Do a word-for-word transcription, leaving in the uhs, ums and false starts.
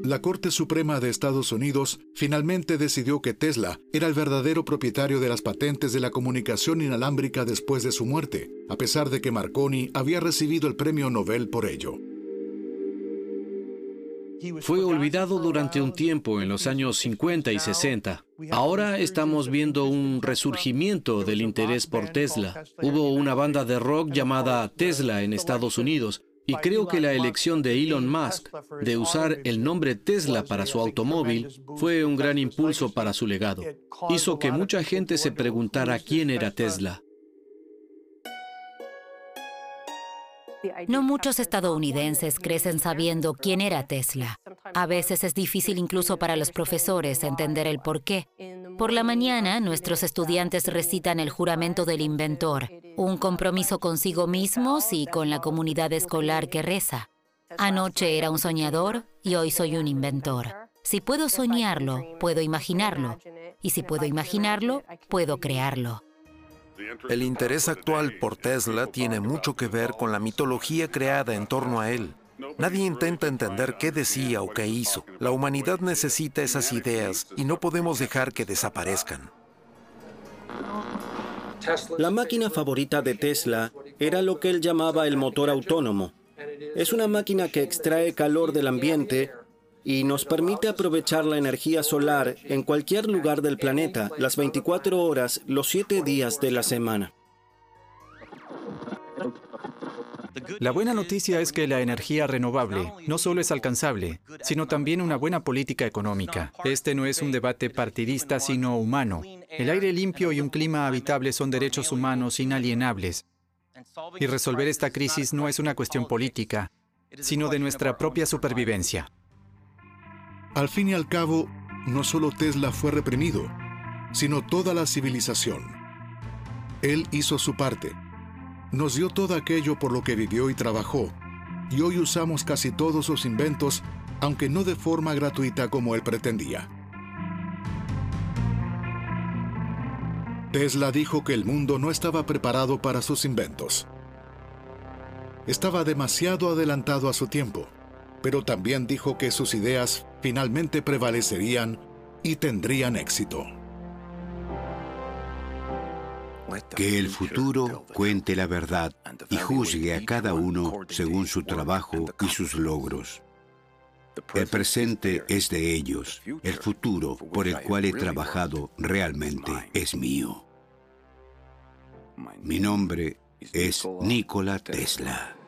La Corte Suprema de Estados Unidos finalmente decidió que Tesla era el verdadero propietario de las patentes de la comunicación inalámbrica después de su muerte, a pesar de que Marconi había recibido el premio Nobel por ello. Fue olvidado durante un tiempo en los años cincuenta y sesenta. Ahora estamos viendo un resurgimiento del interés por Tesla. Hubo una banda de rock llamada Tesla en Estados Unidos, y creo que la elección de Elon Musk de usar el nombre Tesla para su automóvil fue un gran impulso para su legado. Hizo que mucha gente se preguntara quién era Tesla. No muchos estadounidenses crecen sabiendo quién era Tesla. A veces es difícil incluso para los profesores entender el por qué. Por la mañana, nuestros estudiantes recitan el juramento del inventor, un compromiso consigo mismos y con la comunidad escolar que reza. Anoche era un soñador y hoy soy un inventor. Si puedo soñarlo, puedo imaginarlo. Y si puedo imaginarlo, puedo crearlo. El interés actual por Tesla tiene mucho que ver con la mitología creada en torno a él. Nadie intenta entender qué decía o qué hizo. La humanidad necesita esas ideas y no podemos dejar que desaparezcan. La máquina favorita de Tesla era lo que él llamaba el motor autónomo. Es una máquina que extrae calor del ambiente y nos permite aprovechar la energía solar en cualquier lugar del planeta, las veinticuatro horas, los siete días de la semana. La buena noticia es que la energía renovable no solo es alcanzable, sino también una buena política económica. Este no es un debate partidista, sino humano. El aire limpio y un clima habitable son derechos humanos inalienables. Y resolver esta crisis no es una cuestión política, sino de nuestra propia supervivencia. Al fin y al cabo, no solo Tesla fue reprimido, sino toda la civilización. Él hizo su parte. Nos dio todo aquello por lo que vivió y trabajó, y hoy usamos casi todos sus inventos, aunque no de forma gratuita como él pretendía. Tesla dijo que el mundo no estaba preparado para sus inventos. Estaba demasiado adelantado a su tiempo, pero también dijo que sus ideas finalmente prevalecerían y tendrían éxito. Que el futuro cuente la verdad y juzgue a cada uno según su trabajo y sus logros. El presente es de ellos. El futuro por el cual he trabajado realmente es mío. Mi nombre es Nikola Tesla.